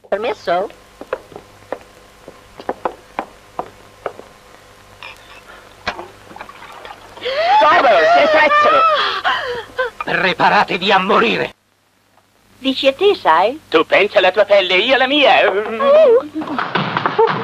Permesso? Barbaro, sei pezzo! Preparatevi a morire! Dici a te, sai? Tu pensi alla tua pelle, io alla mia!